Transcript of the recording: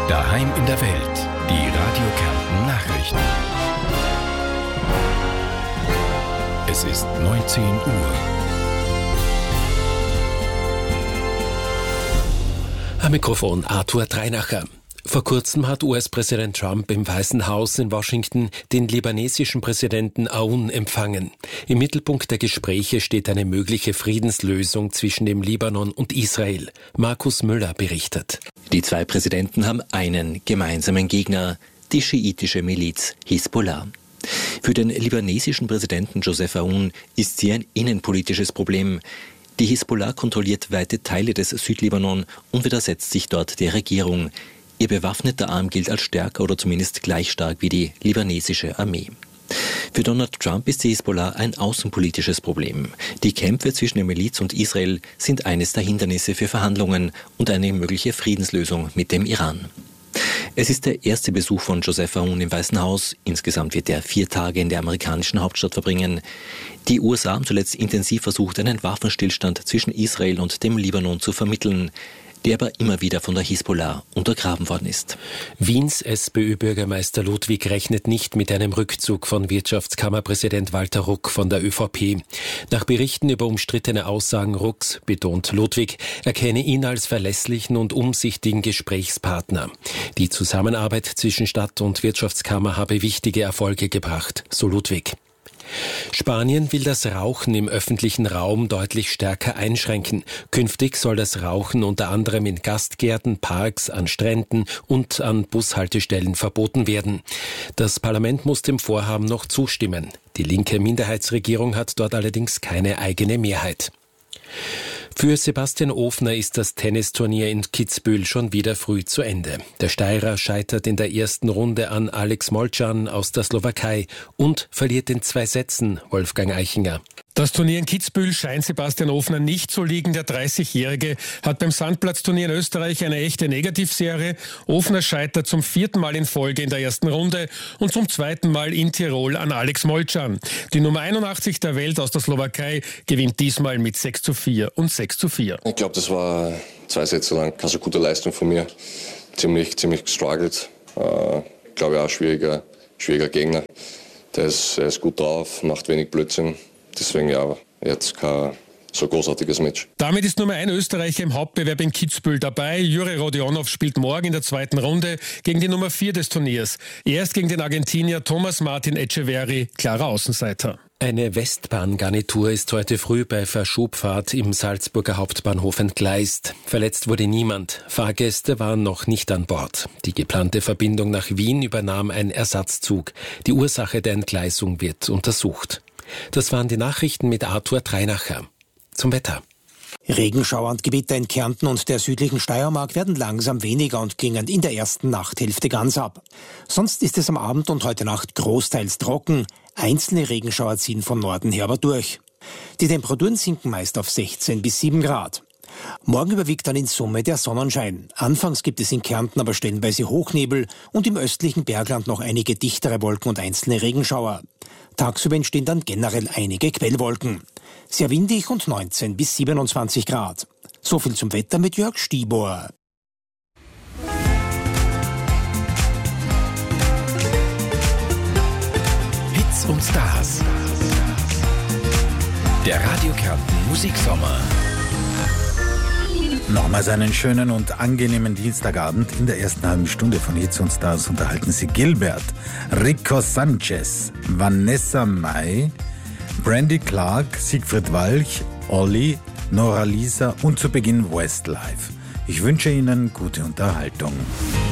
Daheim in der Welt. Die Radio Kärnten Nachrichten. Es ist 19 Uhr. Am Mikrofon Arthur Dreinacher. Vor kurzem hat US-Präsident Trump im Weißen Haus in Washington den libanesischen Präsidenten Aoun empfangen. Im Mittelpunkt der Gespräche steht eine mögliche Friedenslösung zwischen dem Libanon und Israel. Markus Müller berichtet. Die zwei Präsidenten haben einen gemeinsamen Gegner, die schiitische Miliz Hisbollah. Für den libanesischen Präsidenten Joseph Aoun ist sie ein innenpolitisches Problem. Die Hisbollah kontrolliert weite Teile des Südlibanon und widersetzt sich dort der Regierung. Ihr bewaffneter Arm gilt als stärker oder zumindest gleich stark wie die libanesische Armee. Für Donald Trump ist die Hisbollah ein außenpolitisches Problem. Die Kämpfe zwischen der Miliz und Israel sind eines der Hindernisse für Verhandlungen und eine mögliche Friedenslösung mit dem Iran. Es ist der erste Besuch von Joseph Aoun im Weißen Haus. Insgesamt wird er 4 Tage in der amerikanischen Hauptstadt verbringen. Die USA haben zuletzt intensiv versucht, einen Waffenstillstand zwischen Israel und dem Libanon zu vermitteln, der aber immer wieder von der Hisbollah untergraben worden ist. Wiens SPÖ-Bürgermeister Ludwig rechnet nicht mit einem Rückzug von Wirtschaftskammerpräsident Walter Ruck von der ÖVP. Nach Berichten über umstrittene Aussagen Rucks betont Ludwig, er kenne ihn als verlässlichen und umsichtigen Gesprächspartner. Die Zusammenarbeit zwischen Stadt und Wirtschaftskammer habe wichtige Erfolge gebracht, so Ludwig. Spanien will das Rauchen im öffentlichen Raum deutlich stärker einschränken. Künftig soll das Rauchen unter anderem in Gastgärten, Parks, an Stränden und an Bushaltestellen verboten werden. Das Parlament muss dem Vorhaben noch zustimmen. Die linke Minderheitsregierung hat dort allerdings keine eigene Mehrheit. Für Sebastian Ofner ist das Tennisturnier in Kitzbühel schon wieder früh zu Ende. Der Steirer scheitert in der ersten Runde an Alex Molcan aus der Slowakei und verliert in 2 Sätzen, Wolfgang Eichinger. Das Turnier in Kitzbühel scheint Sebastian Ofner nicht zu liegen. Der 30-Jährige hat beim Sandplatzturnier in Österreich eine echte Negativserie. Ofner scheitert zum 4. Mal in Folge in der ersten Runde und zum 2. Mal in Tirol an Alex Molcan. Die Nummer 81 der Welt aus der Slowakei gewinnt diesmal mit 6:4 und 6:4. Ich glaube, das war 2 Sätze lang keine so gute Leistung von mir. Ziemlich gestruggelt. Ich glaube auch schwieriger Gegner. Der ist gut drauf, macht wenig Blödsinn. Deswegen ja, jetzt kein so großartiges Match. Damit ist Nummer 1 Österreicher im Hauptbewerb in Kitzbühel dabei. Juri Rodionov spielt morgen in der 2. Runde gegen die Nummer 4 des Turniers. Erst gegen den Argentinier Thomas Martin Echeverri, klarer Außenseiter. Eine Westbahngarnitur ist heute früh bei Verschubfahrt im Salzburger Hauptbahnhof entgleist. Verletzt wurde niemand. Fahrgäste waren noch nicht an Bord. Die geplante Verbindung nach Wien übernahm ein Ersatzzug. Die Ursache der Entgleisung wird untersucht. Das waren die Nachrichten mit Arthur Dreinacher. Zum Wetter. Regenschauer und Gewitter in Kärnten und der südlichen Steiermark werden langsam weniger und klingen in der ersten Nachthälfte ganz ab. Sonst ist es am Abend und heute Nacht großteils trocken. Einzelne Regenschauer ziehen von Norden her aber durch. Die Temperaturen sinken meist auf 16 bis 7 Grad. Morgen überwiegt dann in Summe der Sonnenschein. Anfangs gibt es in Kärnten aber stellenweise Hochnebel und im östlichen Bergland noch einige dichtere Wolken und einzelne Regenschauer. Tagsüber entstehen dann generell einige Quellwolken. Sehr windig und 19 bis 27 Grad. So viel zum Wetter mit Jörg Stibor. Hits und Stars. Der Radio Kärnten Musiksommer. Nochmals einen schönen und angenehmen Dienstagabend. In der ersten halben Stunde von Hits und Stars unterhalten Sie Gilbert, Rico Sanchez, Vanessa Mai, Brandy Clark, Siegfried Walch, Olli, Nora Lisa und zu Beginn Westlife. Ich wünsche Ihnen gute Unterhaltung.